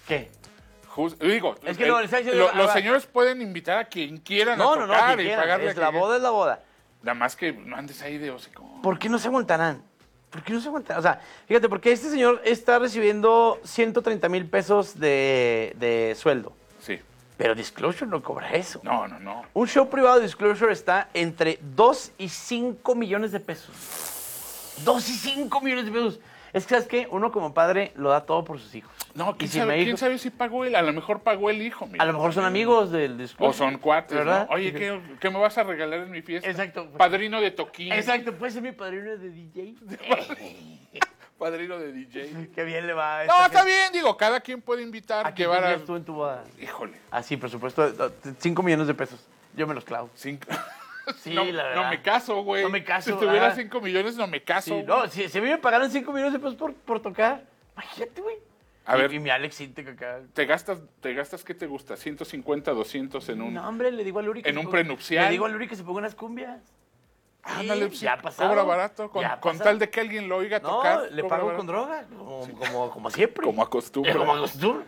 ¿Qué? Digo, Es que no, los señores pueden invitar a quien quieran a No, tocar quien y quieran. pagarle. Es la boda, es la boda. Nada más que no andes ahí de hocico. ¿Por qué no se aguantarán? ¿Por qué no se aguantarán? O sea, fíjate, porque este señor está recibiendo 130,000 pesos de sueldo. Sí. Pero Disclosure no cobra eso. No. Un show privado de Disclosure está entre 2 y 5 millones de pesos. 2 y 5 millones de pesos. Es que, ¿sabes qué? Uno como padre lo da todo por sus hijos. No, Y ¿quién sabe si pagó él? A lo mejor pagó el hijo. A lo mejor son amigos del Disclosure. O son cuates, ¿verdad? ¿no? Oye, ¿qué me vas a regalar en mi fiesta? Exacto. Padrino de toquín. Exacto, puede ser mi padrino de DJ. Padrino de DJ. Qué bien le va a No, está bien, digo, cada quien puede invitar, ¿A qué llevar a... tú en tu boda? Híjole, Así, por supuesto, 5 millones de pesos. Yo me los clavo. 5... Sí, no, la verdad. no me caso, güey. No me caso, Si tuviera ah. 5 millones, no me caso. Sí, no, si a mí me pagaran 5 millones de pesos por tocar, imagínate, güey. A ver. Y mi Alex Sintek acá. ¿Te gastas qué te gusta? 150, 200 en un... No, hombre, le digo a Luri que en se un ponga- prenupcial. Le digo a Luri que se ponga unas cumbias. Ándale, Sí, pues, ya ha pasado. cobra barato, Ya ha con pasado. tal de que alguien lo oiga No, tocar. le cobra pago barato. con droga, como siempre. Como acostumbra. Como acostumbra.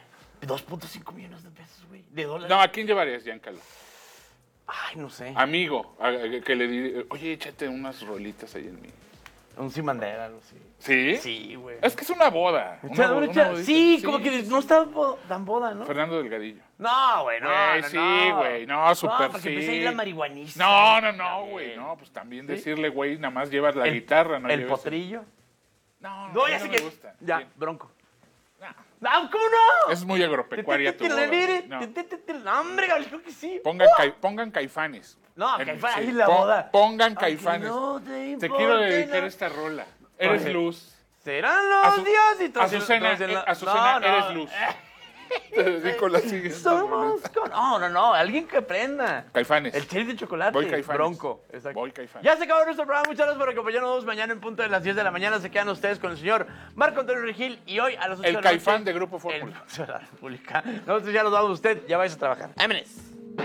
2.5 millones de pesos, güey. De dólares. No, ¿a quién llevarías, Giancarlo? Ay, no sé. Amigo, que le diré, oye, échate unas rolitas ahí en mí. Un sin bandera, algo así. ¿Sí? Sí, güey. Es que es una boda. Bodita. Sí, como que no está tan boda, ¿no? Fernando Delgadillo. No, güey, no, Güey, no, sí, no. güey, no, súper porque sí. empieza ahí la marihuanista. No, güey, También. no, pues también ¿Sí? decirle, güey, nada más llevas la guitarra, no El lleves potrillo. No, No, a ya mí sé no me que. gusta. Ya, Sí. Bronco. No, No, ¿cómo no? es muy agropecuaria tu boda, güey. No. No, hombre, Gabriel, creo que sí. Pongan Caifanes. No, En- Caifanes, sí, ahí la boda. Pongan Aunque Caifanes. no Te quiero dedicar esta rola. Eres Oye. luz. Serán los dioses. Azucena, eres luz. Te dedico la siguiente. Somos con... No, alguien que aprenda. Caifanes. El cherry de chocolate. Voy Caifanes. Bronco. Exacto. Voy Caifanes. Ya se acabó nuestro programa. Muchas gracias por acompañarnos. Mañana en punto de las 10 de la mañana se quedan ustedes con el señor Marco Antonio Regil. Y hoy a las 8 El de la noche... Caifán de Grupo El Fórmula. de la República. Nosotros ya nos vamos. Usted ya vais a trabajar. ¡Ámenes!